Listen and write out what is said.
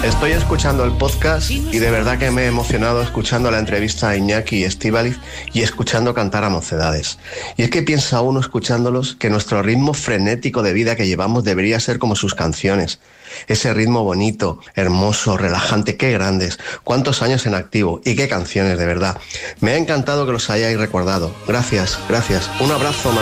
Estoy escuchando el podcast y de verdad que me he emocionado escuchando la entrevista a Iñaki y Estíbaliz y escuchando cantar a Mocedades. Y es que piensa uno escuchándolos que nuestro ritmo frenético de vida que llevamos debería ser como sus canciones. Ese ritmo bonito, hermoso, relajante, qué grandes, cuántos años en activo y qué canciones, de verdad. Me ha encantado que los hayáis recordado. Gracias, gracias. Un abrazo.